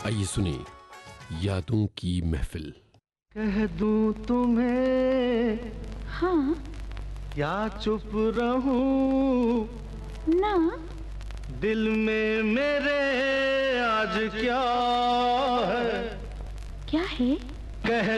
आइए सुने यादों की महफिल। कह दूं तुम्हें हाँ या चुप रहूं ना, दिल में मेरे आज क्या है क्या है? कह